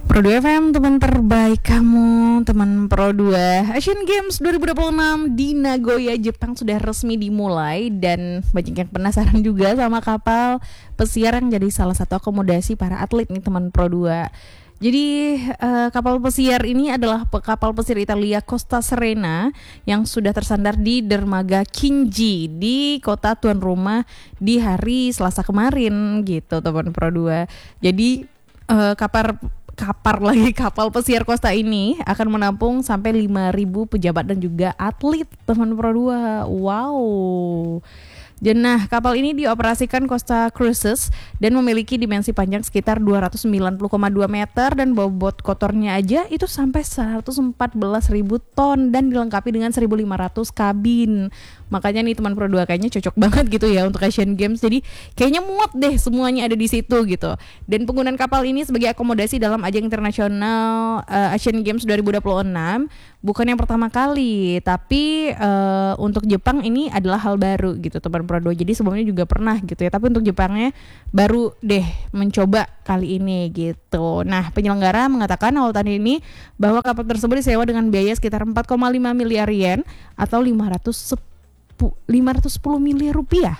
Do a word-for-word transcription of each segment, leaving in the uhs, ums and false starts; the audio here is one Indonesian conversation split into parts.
Pro dua F M, teman terbaik kamu, teman Pro dua. Asian Games dua ribu dua puluh enam di Nagoya, Jepang sudah resmi dimulai. Dan banyak yang penasaran juga sama kapal pesiar yang jadi salah satu akomodasi para atlet nih teman Pro dua. Jadi uh, kapal pesiar ini adalah kapal pesiar Italia Costa Serena yang sudah tersandar di dermaga Kinji di kota tuan rumah di hari Selasa kemarin gitu teman Pro dua. Jadi uh, kapal kapal lagi kapal pesiar Costa ini akan menampung sampai lima ribu pejabat dan juga atlet teman Pro dua. Wow. Dan nah, kapal ini dioperasikan Costa Cruises dan memiliki dimensi panjang sekitar dua ratus sembilan puluh koma dua meter dan bobot kotornya aja itu sampai seratus empat belas ribu ton dan dilengkapi dengan seribu lima ratus kabin. Makanya nih teman Pro dua kayaknya cocok banget gitu ya untuk Asian Games. Jadi kayaknya muat deh semuanya ada di situ gitu. Dan penggunaan kapal ini sebagai akomodasi dalam ajang internasional uh, Asian Games dua ribu dua puluh enam bukan yang pertama kali, tapi uh, untuk Jepang ini adalah hal baru gitu teman Pro dua. Jadi sebelumnya juga pernah gitu ya, tapi untuk Jepangnya baru deh mencoba kali ini gitu. Nah, penyelenggara mengatakan awal tahun ini bahwa kapal tersebut disewa dengan biaya sekitar empat koma lima miliar yen atau lima ratus sepuluh miliar rupiah.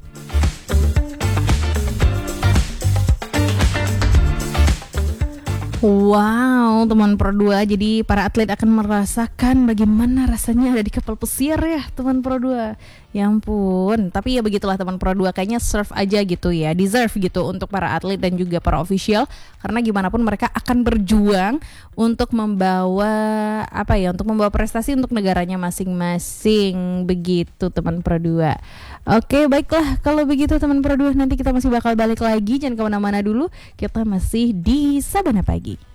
Wow, teman Pro dua. Jadi para atlet akan merasakan bagaimana rasanya ada di kapal pesiar ya, teman Pro dua. Ya ampun, tapi ya begitulah teman Pro dua, kayaknya serve aja gitu ya, deserve gitu untuk para atlet dan juga para official, karena gimana pun mereka akan berjuang untuk membawa apa ya, untuk membawa prestasi untuk negaranya masing-masing begitu teman Pro dua. Oke, baiklah kalau begitu teman Pro dua, nanti kita masih bakal balik lagi, jangan kemana-mana dulu, kita masih di Sabana Pagi.